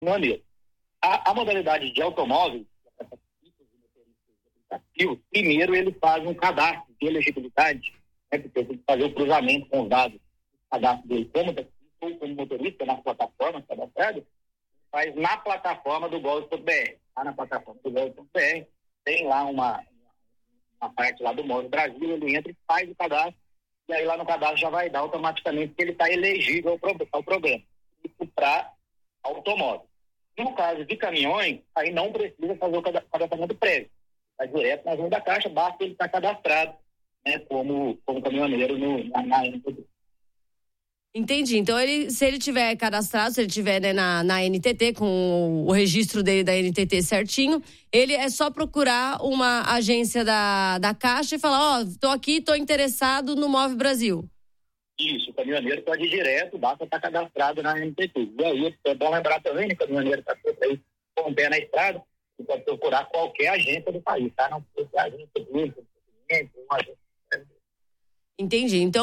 maneiro. A modalidade de automóvel, primeiro ele faz um cadastro de elegibilidade, né, porque tem que fazer o cruzamento com os dados do cadastro dele como taxista ou como motorista nas plataformas cadastradas, faz na plataforma do Gov.br. Lá na plataforma do Gov.br tem lá uma parte lá do Móvel Brasil, ele entra e faz o cadastro, e aí lá no cadastro já vai dar automaticamente que ele está elegível ao programa. Isso para automóvel. No caso de caminhões, aí não precisa fazer o cadastramento prévio. Está direto na junta da Caixa, basta ele estar cadastrado, né, como caminhoneiro na NTT. Entendi. Então, se ele tiver cadastrado, se ele tiver, né, na NTT, com o registro dele da NTT certinho, ele é só procurar uma agência da Caixa e falar, estou aqui, estou interessado no Move Brasil. Isso, o caminhoneiro pode ir direto, basta estar cadastrado na NTT. E aí, é bom lembrar também, né, que o caminhoneiro está sempre aí com o pé na estrada, e pode procurar qualquer agência do país, tá? Não precisa ser agência pública, uma agência. Entendi. Então,